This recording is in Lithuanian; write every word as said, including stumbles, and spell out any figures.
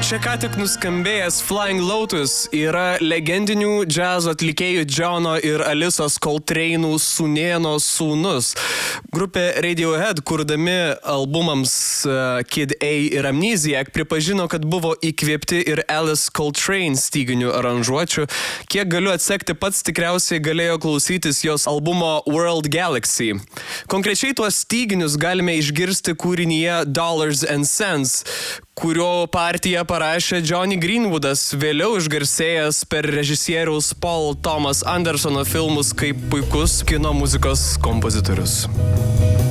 Čia ką tik nuskambėjęs Flying Lotus yra legendinių džiazo atlikėjų Johno ir Alisos Coltrane'ų sūnėno sūnus. Grupė Radiohead, kurdami albumams uh, Kid A ir Amnesiac, pripažino, kad buvo įkvėpti ir Alice Coltrane styginių aranžuočių. Kiek galiu atsekti, pats tikriausiai galėjo klausytis jos albumo World Galaxy. Konkrečiai tuos styginius galime išgirsti kūrinyje Dollars and Cents, kurio partiją parašė Johnny Greenwoodas, vėliau išgarsėjęs per režisieriaus Paul Thomas Andersono filmus kaip puikus kino muzikos kompozitorius.